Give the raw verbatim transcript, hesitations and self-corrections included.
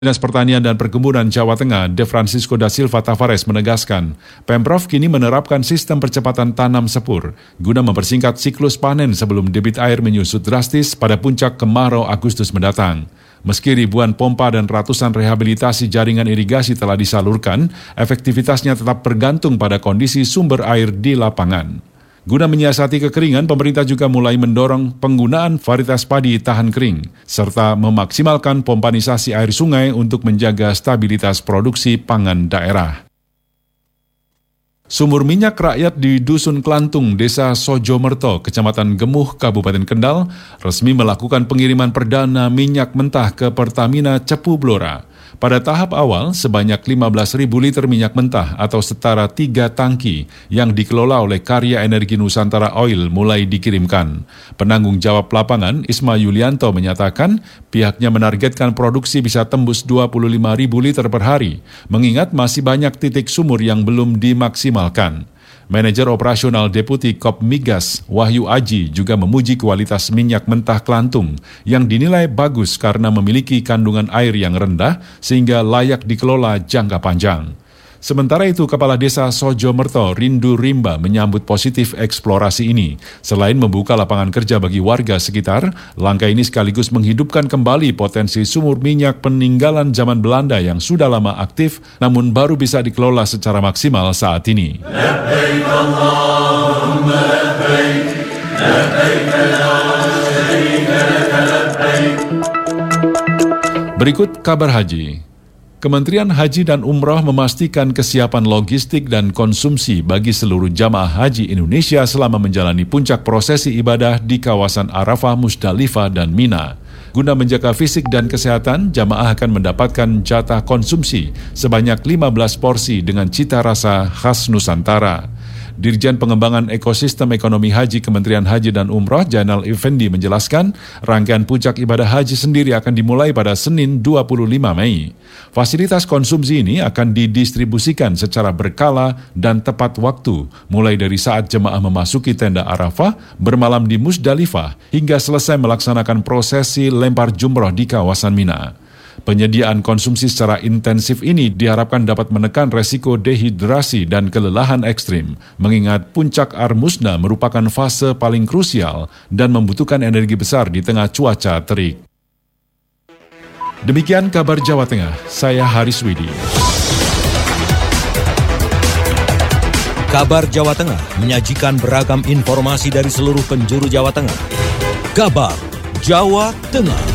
Dinas Pertanian dan Perkebunan Jawa Tengah, De Francisco da Silva Tavares menegaskan, Pemprov kini menerapkan sistem percepatan tanam sepur guna mempersingkat siklus panen sebelum debit air menyusut drastis pada puncak kemarau Agustus mendatang. Meski ribuan pompa dan ratusan rehabilitasi jaringan irigasi telah disalurkan, efektivitasnya tetap bergantung pada kondisi sumber air di lapangan. Guna menyiasati kekeringan, pemerintah juga mulai mendorong penggunaan varietas padi tahan kering, serta memaksimalkan pompanisasi air sungai untuk menjaga stabilitas produksi pangan daerah. Sumur minyak rakyat di Dusun Klantung, Desa Sojomerto, Kecamatan Gemuh, Kabupaten Kendal, resmi melakukan pengiriman perdana minyak mentah ke Pertamina Cepu Blora. Pada tahap awal, sebanyak lima belas ribu liter minyak mentah atau setara tiga tangki yang dikelola oleh Karya Energi Nusantara Oil mulai dikirimkan. Penanggung jawab lapangan, Isma Yulianto, menyatakan pihaknya menargetkan produksi bisa tembus dua puluh lima ribu liter per hari, mengingat masih banyak titik sumur yang belum dimaksimalkan. Manajer Operasional Deputi Kop Migas, Wahyu Aji, juga memuji kualitas minyak mentah Klantung yang dinilai bagus karena memiliki kandungan air yang rendah sehingga layak dikelola jangka panjang. Sementara itu, Kepala Desa Sojomerto, Rindu Rimba, menyambut positif eksplorasi ini. Selain membuka lapangan kerja bagi warga sekitar, langkah ini sekaligus menghidupkan kembali potensi sumur minyak peninggalan zaman Belanda yang sudah lama aktif namun baru bisa dikelola secara maksimal saat ini. Berikut kabar haji. Kementerian Haji dan Umroh memastikan kesiapan logistik dan konsumsi bagi seluruh jamaah haji Indonesia selama menjalani puncak prosesi ibadah di kawasan Arafah, Musdalifah, dan Mina. Guna menjaga fisik dan kesehatan, jamaah akan mendapatkan jatah konsumsi sebanyak lima belas porsi dengan cita rasa khas Nusantara. Dirjen Pengembangan Ekosistem Ekonomi Haji Kementerian Haji dan Umroh, Jainal Effendi, menjelaskan rangkaian puncak ibadah haji sendiri akan dimulai pada Senin dua puluh lima Mei. Fasilitas konsumsi ini akan didistribusikan secara berkala dan tepat waktu, mulai dari saat jemaah memasuki tenda Arafah, bermalam di Musdalifah, hingga selesai melaksanakan prosesi lempar jumroh di kawasan Mina. Penyediaan konsumsi secara intensif ini diharapkan dapat menekan resiko dehidrasi dan kelelahan ekstrim, mengingat puncak Armusna merupakan fase paling krusial dan membutuhkan energi besar di tengah cuaca terik. Demikian kabar Jawa Tengah, saya Haris Widi. Kabar Jawa Tengah menyajikan beragam informasi dari seluruh penjuru Jawa Tengah. Kabar Jawa Tengah.